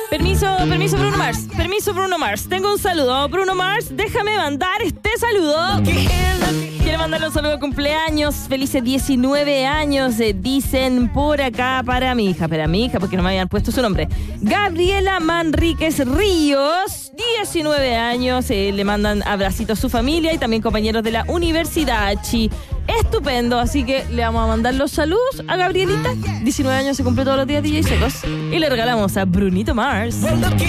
Permiso, Bruno Mars. Permiso, Bruno Mars. Tengo un saludo. Bruno Mars, déjame mandar este saludo. Quiero mandarle un saludo de cumpleaños. Felices 19 años, dicen por acá para mi hija, porque no me habían puesto su nombre. Gabriela Manríquez Ríos, 19 años. Le mandan abracitos a su familia y también compañeros de la universidad. Estupendo, así que le vamos a mandar los saludos a Gabrielita. 19 años se cumple todos los días DJ Secos. Y le regalamos a Brunito Mars.